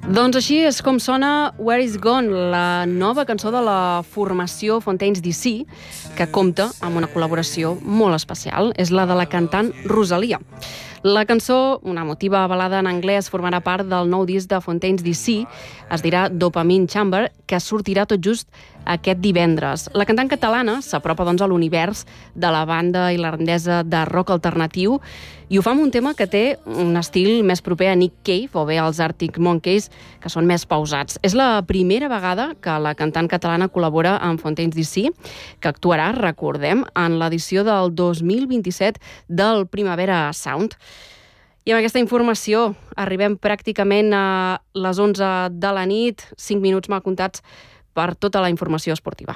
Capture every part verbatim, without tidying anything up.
Doncs així és com sona Where Is Gone, la nova cançó de la formació Fontaines D C, que compta amb una col·laboració molt especial. És la de la cantant Rosalia. La cançó, una emotiva balada en anglès, formarà part del nou disc de Fontaines D C, es dirà Dopamine Chamber, que sortirà tot just aquest divendres. La cantant catalana s'apropa doncs a l'univers de la banda irlandesa de rock alternatiu i ho fa amb un tema que té un estil més proper a Nick Cave o bé als Arctic Monkeys, que són més pausats. És la primera vegada que la cantant catalana col·labora amb Fontaines D C, que actuarà, recordem, en l'edició del dos mil vint-i-set del Primavera Sound. I amb aquesta informació arribem pràcticament a les onze de la nit, cinc minuts mal comptats per tota la informació esportiva.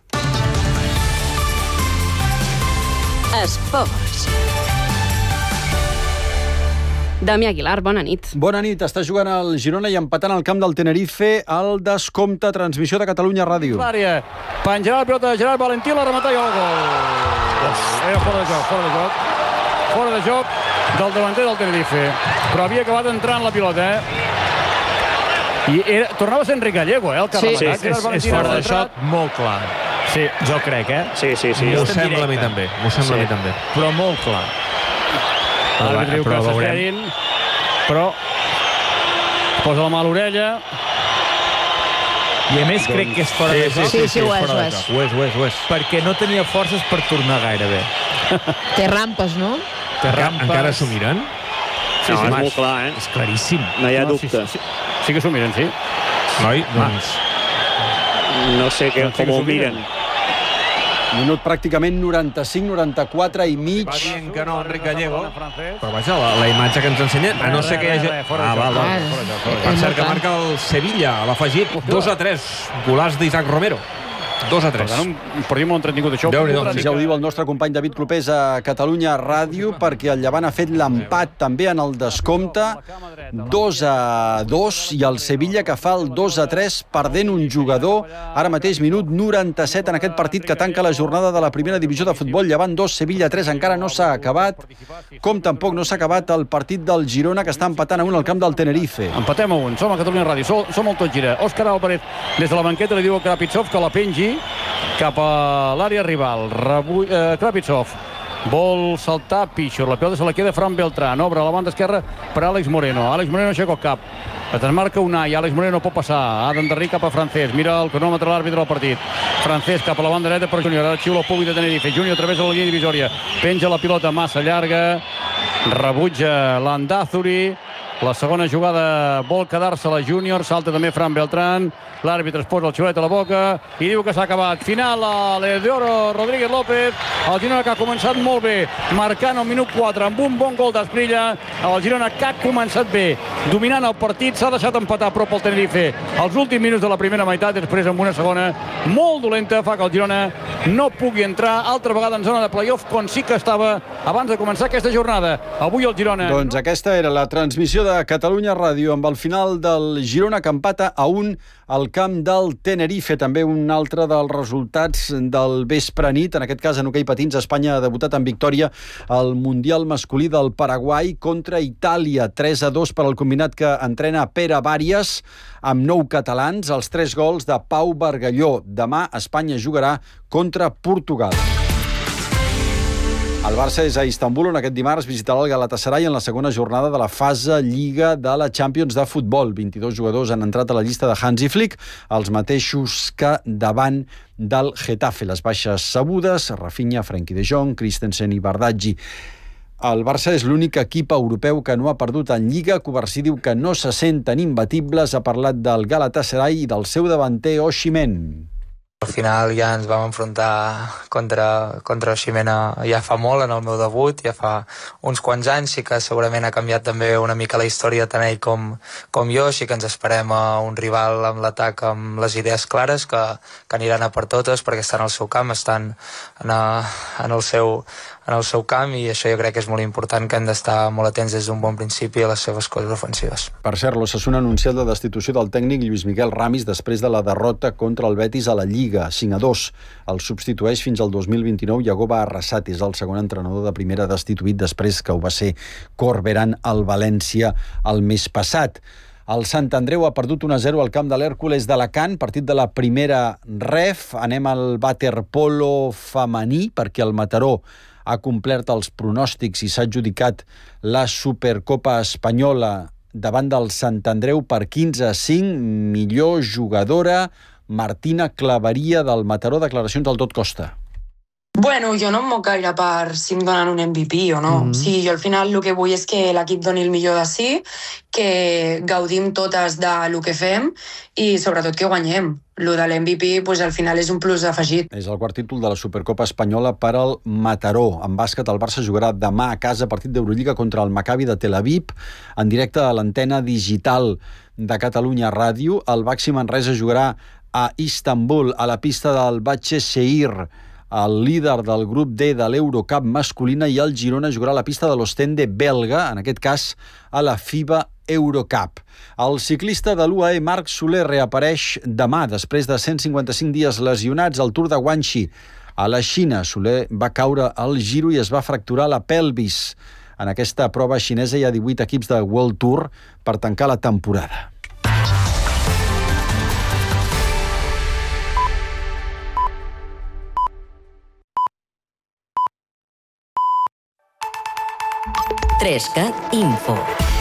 Esports. Damià Aguilar, bona nit. Bona nit. Està jugant el Girona i empatant al camp del Tenerife al descompte. Transmissió de Catalunya Ràdio. L'àrea. Penjarà la pilota de Gerard Valentí, la rematar i el gol. Era fora de joc, fora de joc. Fora de joc del davanter del Tenerife. Però havia acabat entrant la pilota, eh? I era, tornava a ser Enric Gallego, eh? El que sí, ha rematat. Sí, és, és fora de joc molt clar. Sí. Jo crec, eh? Sí, sí, sí. M'ho sembla a mi també. M'ho sembla a mi també. Però molt clar. L'àrbitre diu que s'esperin, però posa la mà a l'orella. I a més doncs... crec que és fora de joc. Sí, sí, sí, ho és, ho és. Ho és, ho és, ho és. Perquè no tenia forces per tornar gairebé. Té rampes, no? Té rampes. Encara s'ho miren? Sí, no, sí, és molt clar, eh? És claríssim. No hi ha no, dubte. Sí, sí, sí que s'ho miren, sí. Noi, doncs... No sé que, com ho miren. Minut pràcticament noranta-cinc noranta-quatre i mig. Va dient que no, Enric Gallego. Però vaja, la, la imatge que ens ensenya, a no ser que hi hagi... Ah, val, val. Per cert, que marca el Sevilla, l'ha afegit dos a tres. Golaç d'Isaac Romero. dos a tres. Per tant, perdíem molt entretingut això. Ja ho diu el nostre company David Clopés a Catalunya Ràdio, perquè el Llevant ha fet l'empat també en el descompte. dos a dos, i el Sevilla que fa el dos a tres, perdent un jugador. Ara mateix, minut noranta-set en aquest partit que tanca la jornada de la primera divisió de futbol. Llevant dos, Sevilla tres, encara no s'ha acabat. Com tampoc no s'ha acabat el partit del Girona, que està empatant a un al camp del Tenerife. Empatem a un, som a Catalunya Ràdio, som, som el Tot Gira. Òscar Álvarez, des de la banqueta, li diu a Krapitsov que la pengi cap a l'àrea rival. Rebu... Eh, Krapitsov vol saltar Pichor, la pilota se la queda Fran Beltrán, obre a la banda esquerra per Àlex Moreno. Àlex Moreno aixeca el cap, es desmarca Unai, Àlex Moreno pot passar, ha d'endarrir cap a Francesc, mira el cronòmetre l'àrbitre del partit. Francesc cap a la banda dreta per Júnior, ara xiula el públic de Tenerife. Júnior a través de la línia divisòria, penja la pilota massa llarga, rebutja l'Andázuri. La segona jugada vol quedar-se la Júnior, salta també Fran Beltrán, l'àrbitre es posa el xiulet a la boca i diu que s'ha acabat. Final a l'Eudoro Rodríguez López, el Girona que ha començat molt bé, marcant el minut quatre amb un bon gol d'Esprilla. El Girona que ha començat bé, dominant el partit, s'ha deixat empatar a prop el Tenerife els últims minuts de la primera meitat, després amb una segona molt dolenta fa que el Girona no pugui entrar altra vegada en zona de play-off, com sí que estava abans de començar aquesta jornada. Avui el Girona... Doncs aquesta era la transmissió de de Catalunya Ràdio amb el final del Girona que empata a un al camp del Tenerife. També un altre dels resultats del vespre nit, en aquest cas en hoquei patins. Espanya ha debutat en victòria al Mundial masculí del Paraguai contra Itàlia, tres a dos per al combinat que entrena Pere Bàries, amb nou catalans, els tres gols de Pau Bargalló. Demà Espanya jugarà contra Portugal. El Barça és a Istanbul, on aquest dimarts visitarà el Galatasaray en la segona jornada de la fase Lliga de la Champions de futbol. vint-i-dos jugadors han entrat a la llista de Hansi Flick, els mateixos que davant del Getafe. Les baixes sabudes, Rafinha, Frenkie de Jong, Christensen i Bardaggi. El Barça és l'únic equip europeu que no ha perdut en Lliga. Covarsí diu que no se senten imbatibles. Ha parlat del Galatasaray i del seu davanter Osimhen. Al final ja ens vam enfrontar contra, contra Osimhen ja fa molt, en el meu debut, ja fa uns quants anys. Sí que segurament ha canviat també una mica la història tant ell com, com jo. Sí que ens esperem a un rival amb l'atac amb les idees clares, que, que aniran a per totes perquè estan al seu camp, estan en, a, en, el seu, en el seu camp, i això jo crec que és molt important, que hem d'estar molt atents des d'un bon principi a les seves coses ofensives. Per cert, l'Osasuna ha anunciat la destitució del tècnic Lluís Miguel Ramis després de la derrota contra el Betis a la Lliga. cinc a dos. El substitueix fins al dos mil vint-i-nou Yagoba Arrasate. És el segon entrenador de primera destituït després que ho va ser Corberán al València el mes passat. El Sant Andreu ha perdut un a zero al camp de l'Hèrcules d'Alacant, partit de la primera ref. Anem al waterpolo femení, perquè el Mataró ha complert els pronòstics i s'ha adjudicat la Supercopa Espanyola davant del Sant Andreu per quinze a cinc. Millor jugadora, Martina Claveria del Mataró. Declaracions del Tot Costa. Bueno, jo no em moc gaire per si em donen un M V P o no. Mm-hmm. Sí, jo al final el que vull és que l'equip doni el millor de si, que gaudim totes de lo que fem i sobretot que guanyem. Lo de l'M V P pues, al final és un plus afegit. És el quart títol de la Supercopa Espanyola per al Mataró. En bàsquet, el Barça jugarà demà a casa partit d'Eurolliga contra el Maccabi de Tel Aviv en directe a l'antena digital de Catalunya Ràdio. El Baxi Manresa jugarà a Istanbul, a la pista del Başakşehir, el líder del grup D de l'Eurocup masculina, i el Girona jugarà a la pista de l'Ostende belga, en aquest cas a la FIBA Eurocup. El ciclista de l'U A E Marc Soler reapareix demà, després de cent cinquanta-cinc dies lesionats al Tour de Guangxi. A la Xina, Soler va caure al Giro i es va fracturar la pelvis. En aquesta prova xinesa hi ha divuit equips de World Tour per tancar la temporada. tres cat Info.